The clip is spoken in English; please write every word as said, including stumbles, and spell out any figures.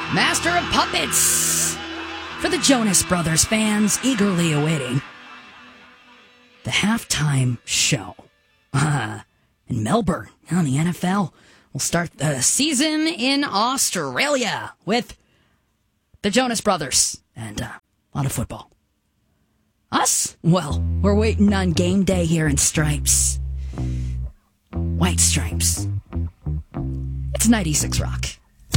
Master of Puppets, for the Jonas Brothers fans eagerly awaiting the halftime show uh, in Melbourne on the N F L. We'll start the season in Australia with the Jonas Brothers and uh, a lot of football. Us? Well, we're waiting on game day here in Stripes. White Stripes. It's ninety-six Rock.